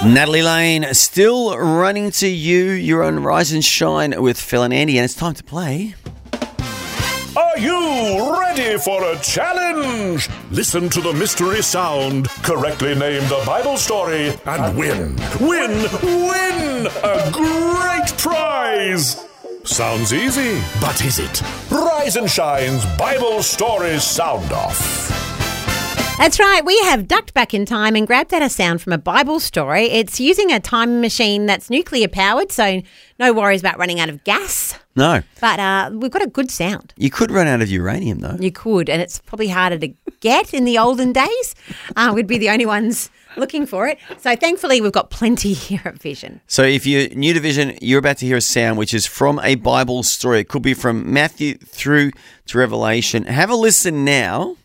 Natalie Lane, still running to you. You're on Rise and Shine with Phil and Andy, and it's time to play. Are you ready for a challenge? Listen to the mystery sound, correctly name the Bible story, and win a great prize. Sounds easy, but is it? Rise and Shine's Bible Stories Sound Off. That's right. We have ducked back in time and grabbed out a sound from a Bible story. It's using a time machine that's nuclear powered, so no worries about running out of gas. No. But we've got a good sound. You could run out of uranium, though. You could, and it's probably harder to get in the olden days. We'd be the only ones looking for it. So thankfully, we've got plenty here at Vision. So if you're new to Vision, you're about to hear a sound which is from a Bible story. It could be from Matthew through to Revelation. Have a listen now.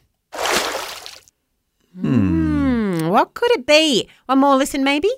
What could it be? One more listen, maybe?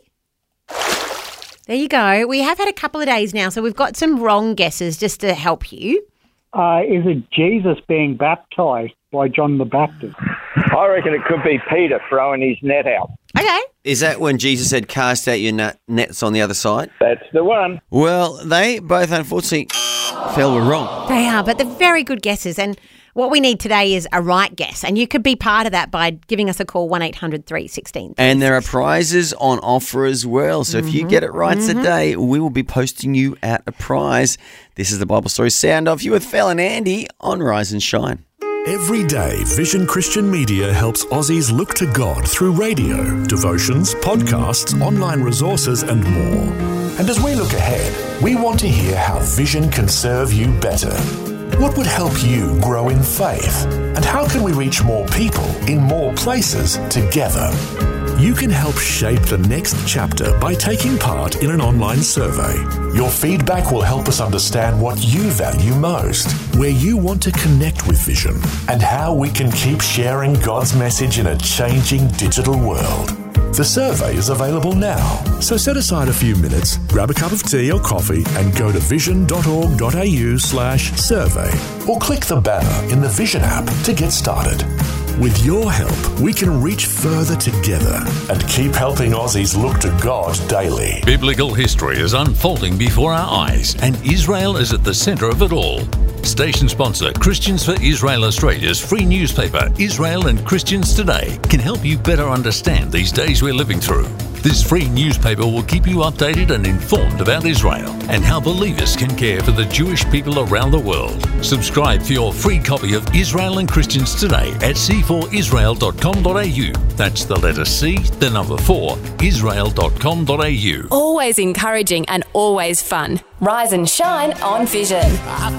There you go. We have had a couple of days now, so we've got some wrong guesses just to help you. Is it Jesus being baptised by John the Baptist? I reckon it could be Peter throwing his net out. Okay. Is that when Jesus said, cast out your nets on the other side? That's the one. Well, they both unfortunately were wrong. They are, but they're very good guesses. And what we need today is a right guess. And you could be part of that by giving us a call, 1-800-316. And there are prizes on offer as well. So if you get it right today, we will be posting you out a prize. This is the Bible Story Sound Off. You with Phil and Andy on Rise and Shine. Every day, Vision Christian Media helps Aussies look to God through radio, devotions, podcasts, online resources and more. And as we look ahead, we want to hear how Vision can serve you better. What would help you grow in faith? And how can we reach more people in more places together? You can help shape the next chapter by taking part in an online survey. Your feedback will help us understand what you value most, where you want to connect with Vision, and how we can keep sharing God's message in a changing digital world. The survey is available now, so set aside a few minutes, grab a cup of tea or coffee and go to vision.org.au/survey or click the banner in the Vision app to get started. With your help, we can reach further together and keep helping Aussies look to God daily. Biblical history is unfolding before our eyes, and Israel is at the centre of it all. Station sponsor Christians for Israel Australia's free newspaper, Israel and Christians Today, can help you better understand these days we're living through. This free newspaper will keep you updated and informed about Israel and how believers can care for the Jewish people around the world. Subscribe for your free copy of Israel and Christians Today at c4israel.com.au. That's the letter C, the number 4, israel.com.au. Always encouraging and always fun. Rise and shine on Vision.